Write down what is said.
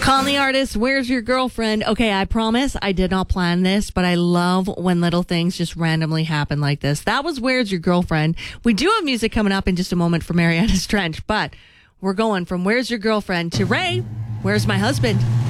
Calling the artist, Where's Your Girlfriend? Okay, I promise I did not plan this, but I love when little things just randomly happen like this. That was Where's Your Girlfriend? We do have music coming up in just a moment for Mariana's Trench, but we're going from Where's Your Girlfriend to Ray, Where's My Husband?